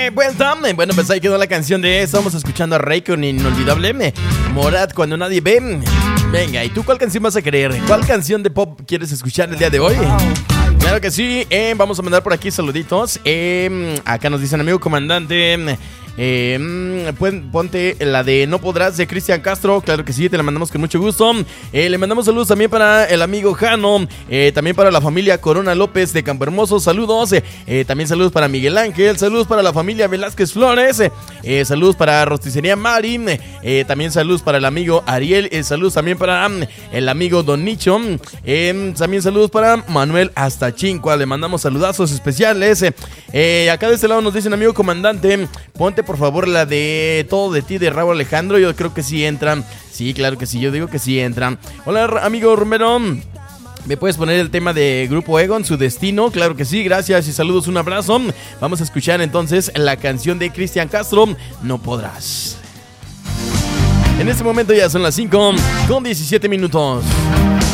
Vuelta. Bueno, pues ahí quedó la canción de Estamos escuchando a Rey con Inolvidable Morat cuando nadie ve. Venga, ¿y tú cuál canción vas a querer? ¿Cuál canción de pop quieres escuchar el día de hoy? Claro que sí, vamos a mandar por aquí saluditos. Acá nos dicen, amigo comandante, ponte la de No Podrás de Cristian Castro. Claro que sí, te la mandamos con mucho gusto. Le mandamos saludos también para el amigo Jano, también para la familia Corona López de Campo Hermoso, saludos. También saludos para Miguel Ángel, saludos para la familia Velázquez Flores, saludos para Rosticería Mari, también saludos para el amigo Ariel, saludos también para el amigo Don Nicho, también saludos para Manuel Astachincua, le mandamos saludazos especiales. Acá de este lado nos dicen, amigo comandante, ponte por favor la de Todo de ti de Raúl Alejandro. Yo creo que sí entran. Sí, claro que sí, yo digo que sí entran. Hola amigo Romero, ¿me puedes poner el tema de Grupo Egon, Su Destino? Claro que sí, gracias y saludos, un abrazo. Vamos a escuchar entonces la canción de Cristian Castro, No Podrás. En este momento ya son las 5:17.